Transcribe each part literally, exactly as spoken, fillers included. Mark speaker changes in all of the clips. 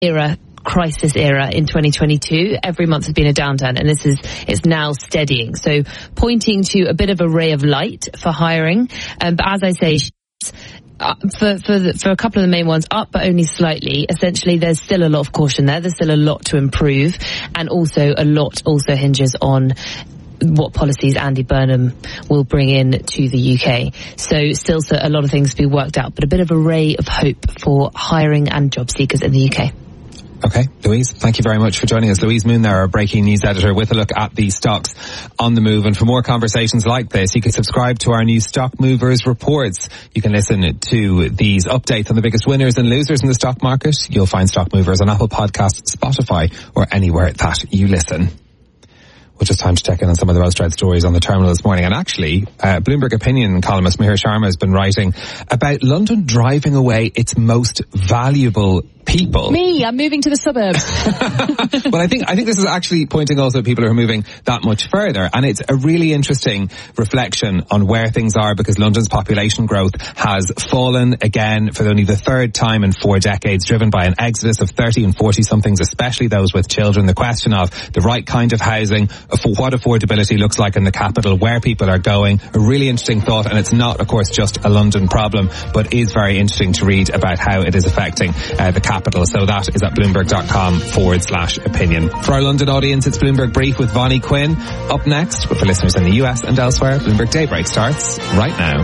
Speaker 1: era crisis era in twenty twenty-two. Every month has been a downturn, and this is it's now steadying. So pointing to a bit of a ray of light for hiring. Um, but as I say, uh, for for, the, for a couple of the main ones, up but only slightly. Essentially, there's still a lot of caution there. There's still a lot to improve, and also a lot also hinges on what policies Andy Burnham will bring in to the U K. So still a lot of things to be worked out, but a bit of a ray of hope for hiring and job seekers in the U K.
Speaker 2: Okay, Louise, thank you very much for joining us. Louise Moon there, our breaking news editor, with a look at the stocks on the move. And for more conversations like this, you can subscribe to our new Stock Movers reports. You can listen to these updates on the biggest winners and losers in the stock market. You'll find Stock Movers on Apple Podcasts, Spotify, or anywhere that you listen. Well, just time to check in on some of the most read stories on the terminal this morning. And actually, uh, Bloomberg opinion columnist Mihir Sharma has been writing about London driving away its most valuable people.
Speaker 3: Me, I'm moving to the suburbs.
Speaker 2: Well, I think I think this is actually pointing also at people who are moving that much further, and it's a really interesting reflection on where things are, because London's population growth has fallen again for only the third time in four decades, driven by an exodus of thirty and forty somethings, especially those with children. The question of the right kind of housing, for what affordability looks like in the capital, where people are going, a really interesting thought, and it's not, of course, just a London problem, but is very interesting to read about how it is affecting uh, the capital. So that is at bloomberg.com forward slash opinion. For our London audience, it's Bloomberg Brief with Vonnie Quinn up next. But for listeners in the U S and elsewhere, Bloomberg Daybreak starts right now.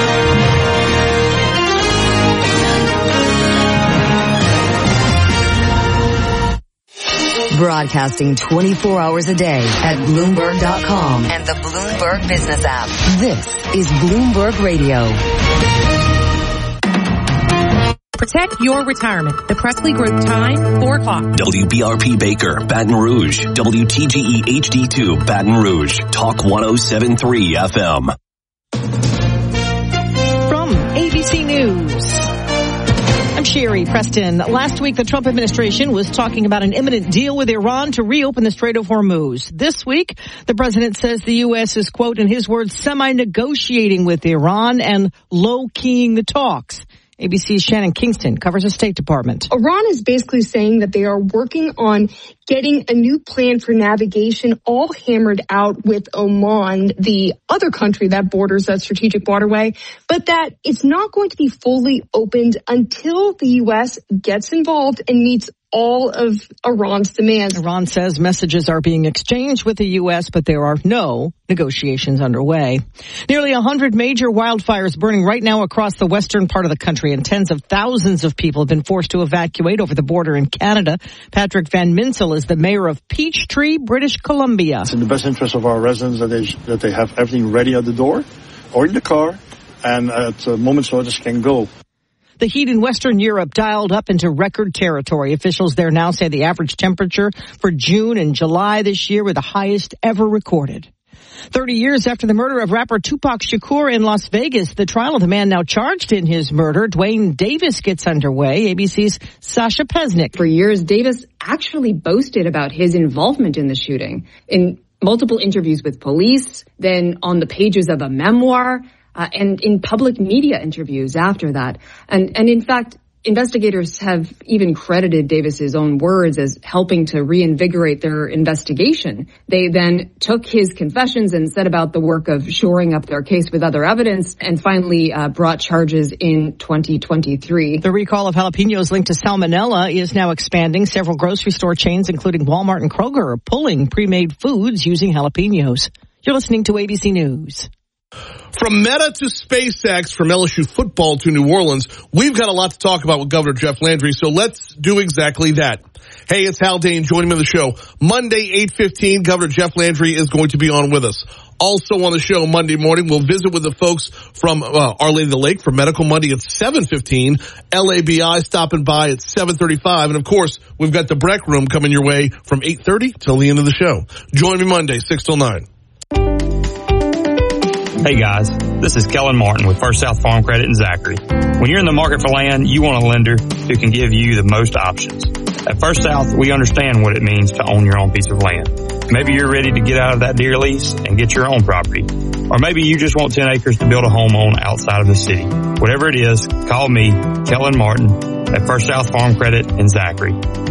Speaker 4: Broadcasting twenty-four hours a day at Bloomberg dot com and the Bloomberg Business app. This is Bloomberg Radio.
Speaker 5: Protect your retirement. The Presley Group time, four o'clock.
Speaker 6: W B R P Baker, Baton Rouge. W T G E H D two, Baton Rouge. Talk one oh seven point three F M.
Speaker 5: From A B C News, I'm Sherry Preston. Last week, the Trump administration was talking about an imminent deal with Iran to reopen the Strait of Hormuz. This week, the president says the U S is, quote, in his words, semi-negotiating with Iran and low-keying the talks. A B C's Shannon Kingston covers the State Department.
Speaker 7: Iran is basically saying that they are working on getting a new plan for navigation all hammered out with Oman, the other country that borders that strategic waterway, but that it's not going to be fully opened until the U S gets involved and meets all of Iran's demands.
Speaker 5: Iran says messages are being exchanged with the U S, but there are no negotiations underway. Nearly one hundred major wildfires burning right now across the western part of the country, and tens of thousands of people have been forced to evacuate over the border in Canada. Patrick Van Minsel is the mayor of Peachtree, British Columbia.
Speaker 8: It's in the best interest of our residents that they, that they have everything ready at the door or in the car, and at a moment's notice can go.
Speaker 5: The heat in Western Europe dialed up into record territory. Officials there now say the average temperature for June and July this year were the highest ever recorded. Thirty years after the murder of rapper Tupac Shakur in Las Vegas, the trial of the man now charged in his murder, Dwayne Davis, gets underway. A B C's Sasha Pesnick.
Speaker 9: For years, Davis actually boasted about his involvement in the shooting in multiple interviews with police, then on the pages of a memoir, Uh, and in public media interviews after that. And, and in fact, investigators have even credited Davis's own words as helping to reinvigorate their investigation. They then took his confessions and set about the work of shoring up their case with other evidence, and finally uh, brought charges in twenty twenty-three.
Speaker 5: The recall of jalapenos linked to salmonella is now expanding. Several grocery store chains, including Walmart and Kroger, are pulling pre-made foods using jalapenos. You're listening to A B C News.
Speaker 10: From Meta to SpaceX, from L S U football to New Orleans, we've got a lot to talk about with Governor Jeff Landry, so let's do exactly that. Hey, it's Hal Dane joining me on the show. Monday, eight fifteen, Governor Jeff Landry is going to be on with us. Also on the show Monday morning, we'll visit with the folks from uh, Our Lady of the Lake for Medical Monday at seven fifteen. L A B I stopping by at seven thirty-five. And, of course, we've got the Breck Room coming your way from eight thirty till the end of the show. Join me Monday, six till nine.
Speaker 11: Hey guys, this is Kellen Martin with First South Farm Credit in Zachary. When you're in the market for land, you want a lender who can give you the most options. At First South, we understand what it means to own your own piece of land. Maybe you're ready to get out of that deer lease and get your own property. Or maybe you just want ten acres to build a home on outside of the city. Whatever it is, call me, Kellen Martin, at First South Farm Credit in Zachary.